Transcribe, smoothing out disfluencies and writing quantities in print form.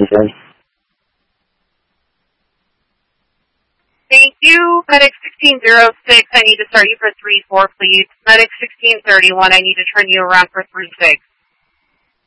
10. Thank you. Medic 1606, I need to start you for 3-4, please. Medic 1631, I need to turn you around for 3-6.